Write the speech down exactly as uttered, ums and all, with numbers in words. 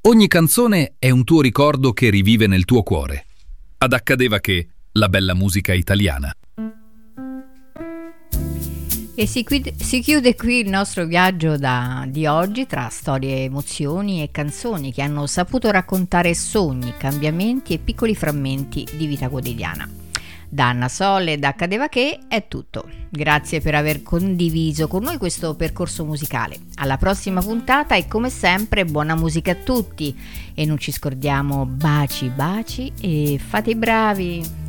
Ogni canzone è un tuo ricordo che rivive nel tuo cuore. Ad Accadeva Che, la bella musica italiana. E si, qui, si chiude qui il nostro viaggio da, di oggi tra storie, emozioni e canzoni che hanno saputo raccontare sogni, cambiamenti e piccoli frammenti di vita quotidiana. Da Anna Sole e da Accadeva Che è tutto. Grazie per aver condiviso con noi questo percorso musicale. Alla prossima puntata e come sempre buona musica a tutti. E non ci scordiamo baci baci e fate i bravi.